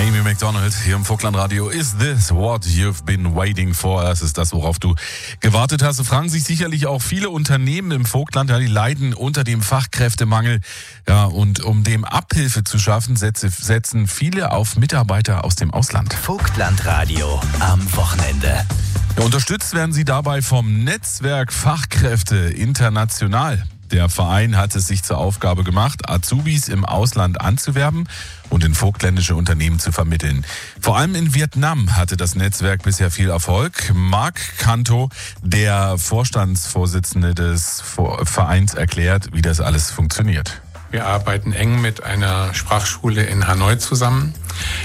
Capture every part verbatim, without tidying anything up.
Amy Macdonald hier im Vogtlandradio. Is this what you've been waiting for? Das ist das, worauf du gewartet hast. So fragen sich sicherlich auch viele Unternehmen im Vogtland. Ja, die leiden unter dem Fachkräftemangel. Ja, und um dem Abhilfe zu schaffen, setzen viele auf Mitarbeiter aus dem Ausland. Vogtlandradio am Wochenende. Ja, unterstützt werden sie dabei vom Netzwerk Fachkräfte International. Der Verein hat es sich zur Aufgabe gemacht, Azubis im Ausland anzuwerben und in vogtländische Unternehmen zu vermitteln. Vor allem in Vietnam hatte das Netzwerk bisher viel Erfolg. Marc Canto, der Vorstandsvorsitzende des Vereins, erklärt, wie das alles funktioniert. Wir arbeiten eng mit einer Sprachschule in Hanoi zusammen,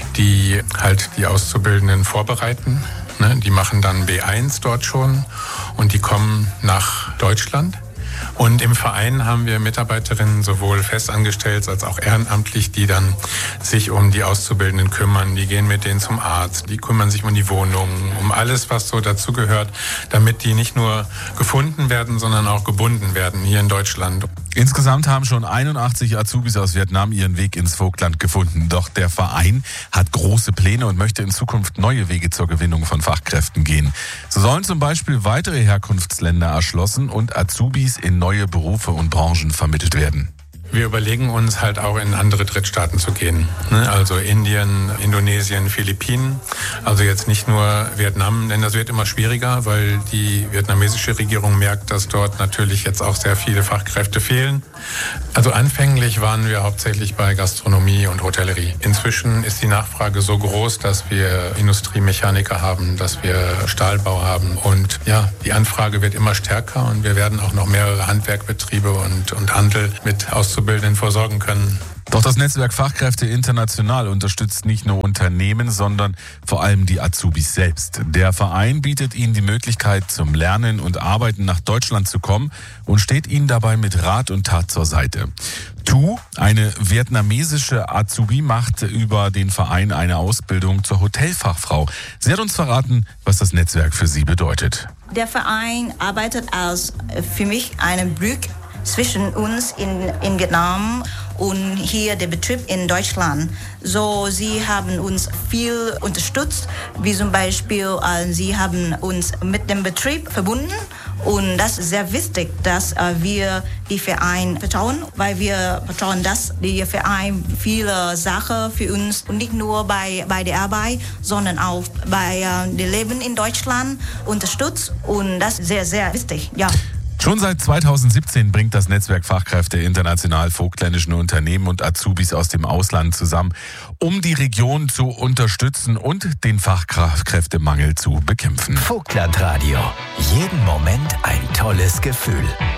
die halt die Auszubildenden vorbereiten. Die machen dann B eins dort schon und die kommen nach Deutschland. Und im Verein haben wir Mitarbeiterinnen sowohl festangestellt als auch ehrenamtlich, die dann sich um die Auszubildenden kümmern. Die gehen mit denen zum Arzt, die kümmern sich um die Wohnung, um alles, was so dazugehört, damit die nicht nur gefunden werden, sondern auch gebunden werden hier in Deutschland. Insgesamt haben schon einundachtzig Azubis aus Vietnam ihren Weg ins Vogtland gefunden. Doch der Verein hat große Pläne und möchte in Zukunft neue Wege zur Gewinnung von Fachkräften gehen. So sollen zum Beispiel weitere Herkunftsländer erschlossen und Azubis in neue Berufe und Branchen vermittelt werden. Wir überlegen uns halt auch in andere Drittstaaten zu gehen, also Indien, Indonesien, Philippinen, also jetzt nicht nur Vietnam, denn das wird immer schwieriger, weil die vietnamesische Regierung merkt, dass dort natürlich jetzt auch sehr viele Fachkräfte fehlen. Also anfänglich waren wir hauptsächlich bei Gastronomie und Hotellerie. Inzwischen ist die Nachfrage so groß, dass wir Industriemechaniker haben, dass wir Stahlbau haben und ja, die Anfrage wird immer stärker und wir werden auch noch mehrere Handwerkbetriebe und, und Handel mit Auszubildenden versorgen können. Doch das Netzwerk Fachkräfte International unterstützt nicht nur Unternehmen, sondern vor allem die Azubis selbst. Der Verein bietet ihnen die Möglichkeit, zum Lernen und Arbeiten nach Deutschland zu kommen und steht ihnen dabei mit Rat und Tat zur Seite. Tu, eine vietnamesische Azubi, macht über den Verein eine Ausbildung zur Hotelfachfrau. Sie hat uns verraten, was das Netzwerk für sie bedeutet. Der Verein arbeitet als für mich eine Brücke zwischen uns in, in Vietnam und hier der Betrieb in Deutschland. So, sie haben uns viel unterstützt, wie zum Beispiel, äh, sie haben uns mit dem Betrieb verbunden. Und das ist sehr wichtig, dass äh, wir die Verein vertrauen, weil wir vertrauen, dass der Verein viele Sachen für uns und nicht nur bei, bei der Arbeit, sondern auch bei äh, dem Leben in Deutschland unterstützt. Und das ist sehr, sehr wichtig, ja. Schon seit zweitausendsiebzehn bringt das Netzwerk Fachkräfte International vogtländischen Unternehmen und Azubis aus dem Ausland zusammen, um die Region zu unterstützen und den Fachkräftemangel zu bekämpfen. Vogtlandradio. Jeden Moment ein tolles Gefühl.